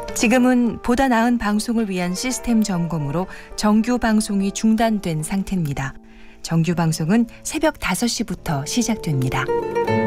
지금은 보다 나은 방송을 위한 시스템 점검으로 정규 방송이 중단된 상태입니다. 정규 방송은 새벽 5시부터 시작됩니다.